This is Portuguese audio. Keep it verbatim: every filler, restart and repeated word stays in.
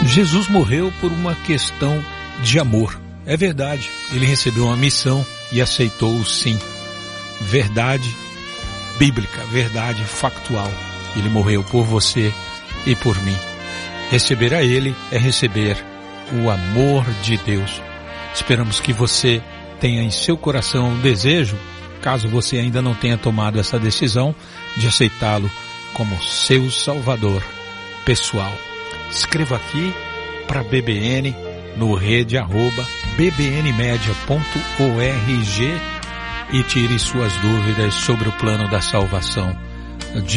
Jesus morreu por uma questão de amor. É verdade, ele recebeu uma missão e aceitou o sim. Verdade bíblica, verdade factual. Ele morreu por você e por mim. Receber a ele é receber o amor de Deus. Esperamos que você tenha em seu coração o desejo, caso você ainda não tenha tomado essa decisão, de aceitá-lo como seu Salvador pessoal. Escreva aqui para B B N no rede arroba b b n media ponto org e tire suas dúvidas sobre o plano da salvação.